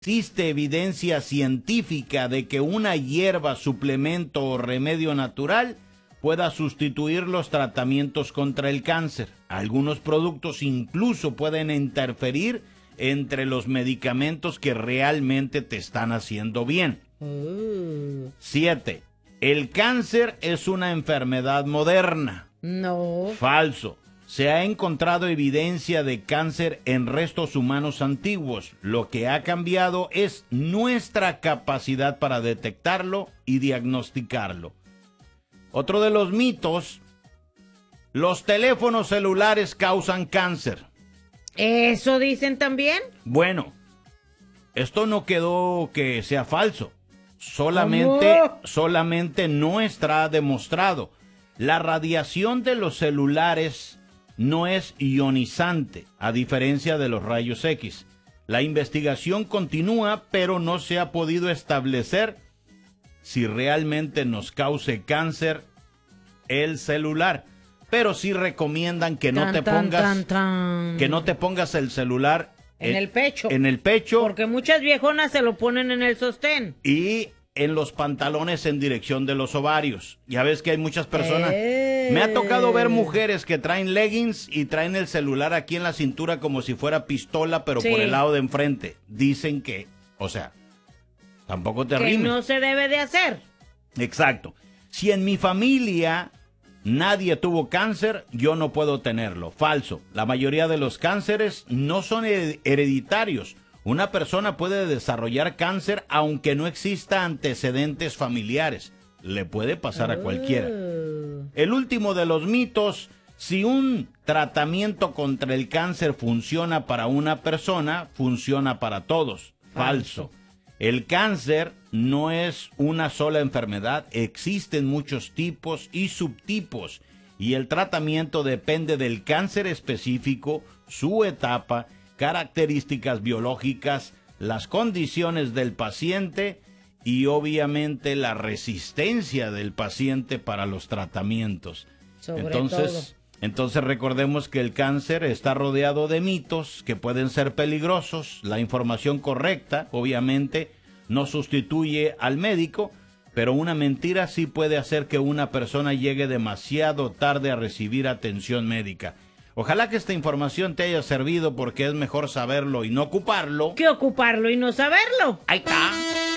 existe evidencia científica de que una hierba, suplemento o remedio natural pueda sustituir los tratamientos contra el cáncer. Algunos productos incluso pueden interferir entre los medicamentos que realmente te están haciendo bien. 7. El cáncer es una enfermedad moderna. No. Falso. Se ha encontrado evidencia de cáncer en restos humanos antiguos. Lo que ha cambiado es nuestra capacidad para detectarlo y diagnosticarlo. Otro de los mitos: los teléfonos celulares causan cáncer. ¿Eso dicen también? Bueno, esto no quedó que sea falso. Solamente no está demostrado. La radiación de los celulares no es ionizante, a diferencia de los rayos X. La investigación continúa, pero no se ha podido establecer si realmente nos cause cáncer el celular. Pero sí recomiendan que no te pongas el celular en el pecho. En el pecho. Porque muchas viejonas se lo ponen en el sostén. Y en los pantalones en dirección de los ovarios. Ya ves que hay muchas personas. Me ha tocado ver mujeres que traen leggings y traen el celular aquí en la cintura como si fuera pistola, pero por el lado de enfrente. Dicen que, o sea, tampoco te rimes. Que no se debe de hacer. Exacto. Si en mi familia nadie tuvo cáncer, yo no puedo tenerlo. Falso. La mayoría de los cánceres no son hereditarios. Una persona puede desarrollar cáncer aunque no exista antecedentes familiares. Le puede pasar a cualquiera. El último de los mitos: si un tratamiento contra el cáncer funciona para una persona, funciona para todos. Falso. El cáncer no es una sola enfermedad, existen muchos tipos y subtipos, y el tratamiento depende del cáncer específico, su etapa, características biológicas, las condiciones del paciente y obviamente la resistencia del paciente para los tratamientos. Entonces recordemos que el cáncer está rodeado de mitos que pueden ser peligrosos. La información correcta, obviamente, no sustituye al médico, pero una mentira sí puede hacer que una persona llegue demasiado tarde a recibir atención médica. Ojalá que esta información te haya servido, porque es mejor saberlo y no ocuparlo que ocuparlo y no saberlo. Ahí está.